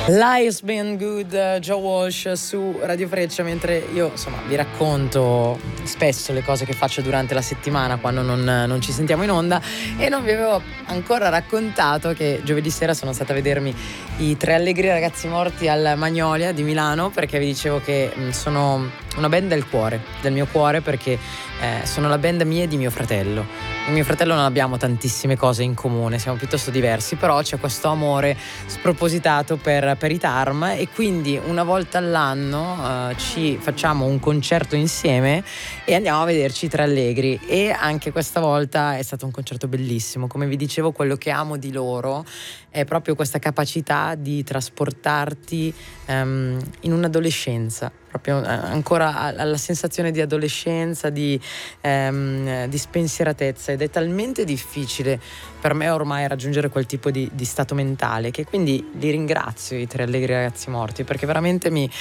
Life's Been Good, Joe Walsh su Radio Freccia, mentre io insomma vi racconto spesso le cose che faccio durante la settimana quando non ci sentiamo in onda, e non vi avevo ancora raccontato che giovedì sera sono stata a vedermi i Tre Allegri Ragazzi Morti al Magnolia di Milano, perché vi dicevo che sono una band del mio cuore, perché sono la band mia e di mio fratello. Con mio fratello non abbiamo tantissime cose in comune, siamo piuttosto diversi, però c'è questo amore spropositato per i Tarm, e quindi una volta all'anno ci facciamo un concerto insieme e andiamo a vederci i Tre Allegri, e anche questa volta è stato un concerto bellissimo. Come vi dicevo, quello che amo di loro è proprio questa capacità di trasportarti in un'adolescenza, proprio ancora alla sensazione di adolescenza, di spensieratezza, ed è talmente difficile per me ormai raggiungere quel tipo di stato mentale, che quindi li ringrazio, i Tre Allegri Ragazzi Morti, perché veramente mi